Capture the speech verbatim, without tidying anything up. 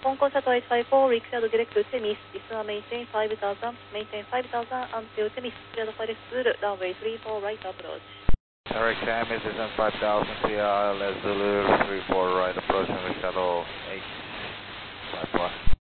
Concourse Shuttle eight five four, required direct to Temis. Descend maintain five thousand, maintain five thousand until Temis. Cleared for Zulu, runway three four right approach. Eric Temis, descend five thousand, clear I L S Zulu, three four right approach, and the shuttle eight five four.